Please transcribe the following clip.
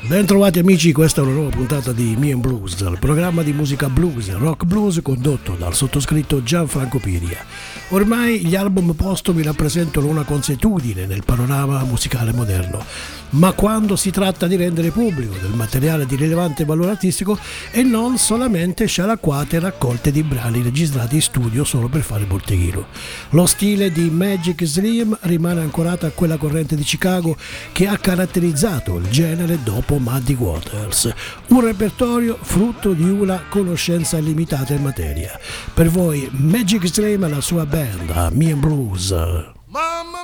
Bentrovati amici, questa è una nuova puntata di Me and Blues, il programma di musica blues e rock blues condotto dal sottoscritto Gianfranco Piria. Ormai gli album postumi rappresentano una consuetudine nel panorama musicale moderno, ma quando si tratta di rendere pubblico del materiale di rilevante valore artistico e non solamente scialacquate raccolte di brani registrati in studio solo per fare botteghino. Lo stile di Magic Slim rimane ancorato a quella corrente di Chicago che ha caratterizzato il genere dopo Muddy Waters, un repertorio frutto di una conoscenza limitata in materia. Per voi Magic Slim e la sua band, Me and Blues. Mama